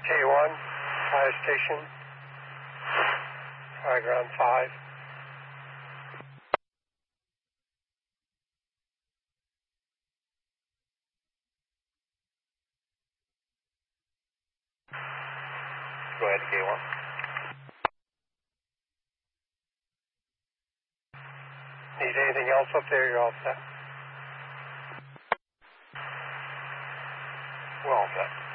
K1, fire station, high ground 5. Go ahead, K1. Need anything else up there? You're all set. We're all set.